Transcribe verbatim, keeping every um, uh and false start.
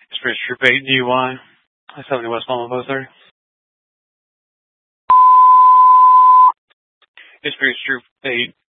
Express Troop eight D U I. seventy West Longwood thirty. Express Troop eight